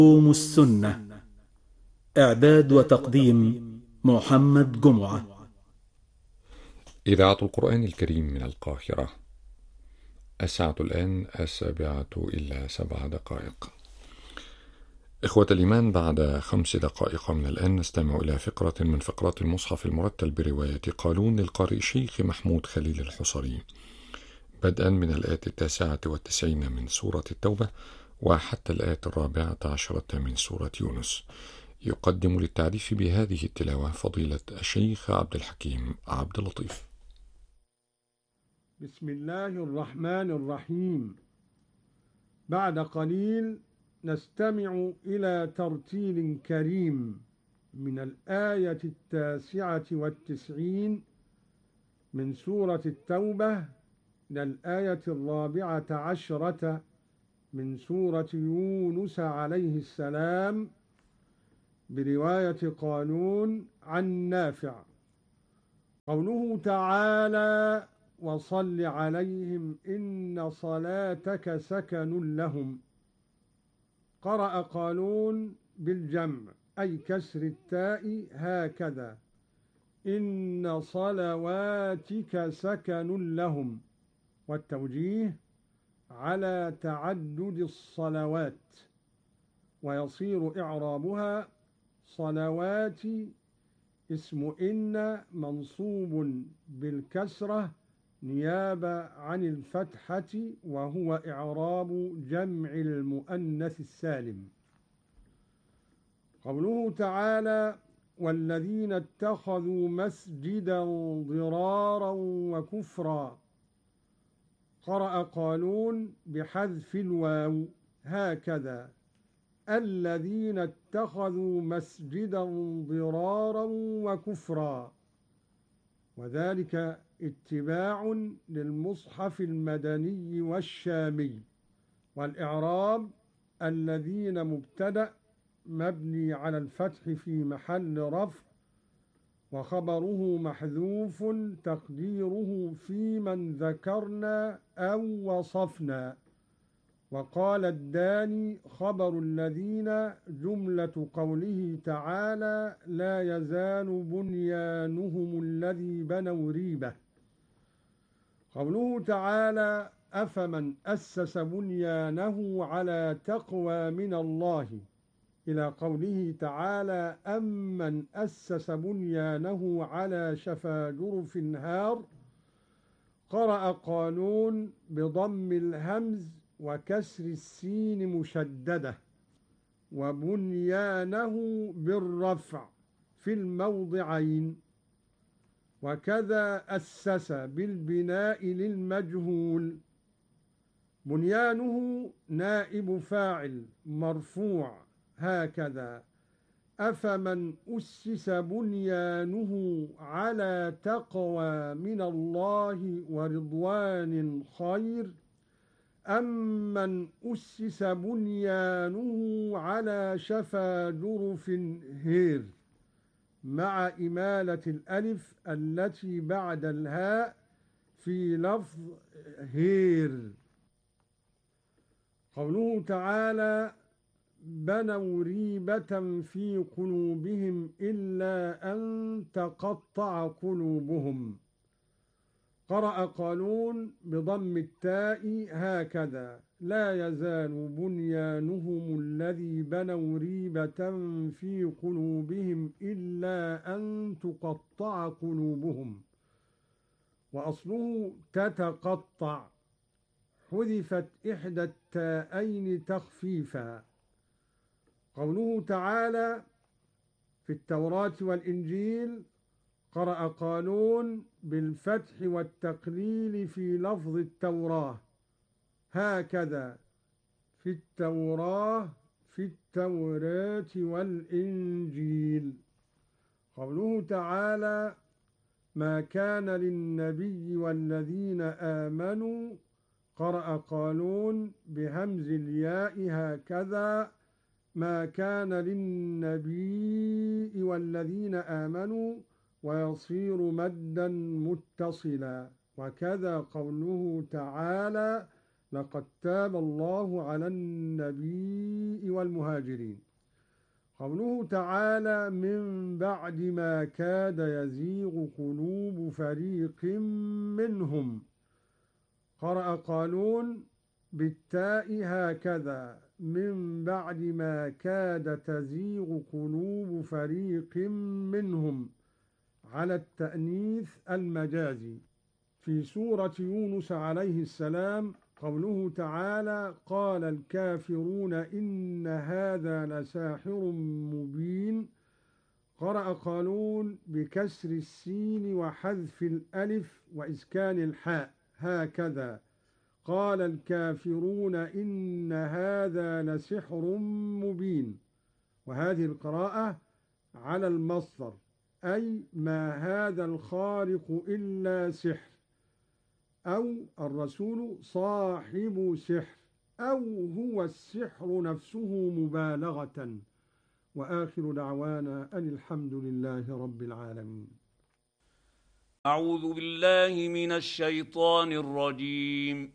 علوم السنة. إعداد وتقديم محمد جمعة. إذاعة القرآن الكريم من القاهرة. الساعة الآن 7:07. إخوة الإيمان، بعد 5 دقائق من الآن نستمع إلى فقرة من فقرات المصحف المرتل برواية قالون للقارئ الشيخ محمود خليل الحصري، بدءا من الآية 99 من سورة التوبة وحتى الآية 14 من سورة يونس. يقدم للتعريف بهذه التلاوة فضيلة الشيخ عبد الحكيم عبد اللطيف. بسم الله الرحمن الرحيم. بعد قليل نستمع إلى ترتيل كريم من الآية 99 من سورة التوبة إلى الآية 14 من سورة يونس عليه السلام، برواية قالون عن نافع. قوله تعالى: وصل عليهم إن صلاتك سكن لهم. قرأ قالون بالجمع أي كسر التاء هكذا: إن صلواتك سكن لهم، والتوجيه على تعدد الصلوات، ويصير إعرابها صلوات اسم إن منصوب بالكسرة نيابة عن الفتحة، وهو إعراب جمع المؤنث السالم. قوله تعالى: والذين اتخذوا مسجدا ضرارا وكفرا. قرأ قالون بحذف الواو هكذا: الذين اتخذوا مسجدا ضرارا وكفرا، وذلك اتباع للمصحف المدني والشامي. والإعراب: الذين مبتدأ مبني على الفتح في محل رفع، وخبره محذوف تقديره في من ذكرنا أو وصفنا. وقال الداني: خبر الذين جملة قوله تعالى: لا يزال بنيانهم الذي بنوا ريبة. قوله تعالى: أفمن أسس بنيانه على تقوى من الله، إلى قوله تعالى: أمن أسس بنيانه على شفا جرف هار. قرأ قالون بضم الهمز وكسر السين مشددة، وبنيانه بالرفع في الموضعين، وكذا أسس بالبناء للمجهول. بنيانه نائب فاعل مرفوع هكذا: أفمن أسس بنيانه على تقوى من الله ورضوان خير أمن أسس بنيانه على شفا جرف هير، مع إمالة الألف التي بعد الهاء في لفظ هير. قوله تعالى: بنوا ريبة في قلوبهم إلا أن تقطع قلوبهم. قرأ قالون بضم التاء هكذا: لا يزال بنيانهم الذي بنوا ريبة في قلوبهم إلا أن تقطع قلوبهم. وأصله تتقطع، حذفت إحدى التاءين تخفيفا. قوله تعالى: في التوراة والإنجيل. قرأ قالون بالفتح والتقليل في لفظ التوراة هكذا: في التوراة، في التوراة والإنجيل. قوله تعالى: ما كان للنبي والذين آمنوا. قرأ قالون بهمز الياء هكذا: ما كان للنبي والذين آمنوا، ويصير مدا متصلا. وكذا قوله تعالى: لقد تاب الله على النبي والمهاجرين. قوله تعالى من بعد ما كاد يزيغ قلوب فريق منهم، قرأ قالون بالتاء هكذا من بعد ما كاد تزيغ قلوب فريق منهم على التأنيث المجازي. في سورة يونس عليه السلام قوله تعالى قال الكافرون إن هذا لساحر مبين، قرأ قالون بكسر السين وحذف الألف وإسكان الحاء هكذا قال الكافرون إن هذا لسحر مبين. وهذه القراءة على المصدر، أي ما هذا الخارق إلا سحر، أو الرسول صاحب سحر، أو هو السحر نفسه مبالغة. وآخر دعوانا أن الحمد لله رب العالمين. أعوذ بالله من الشيطان الرجيم.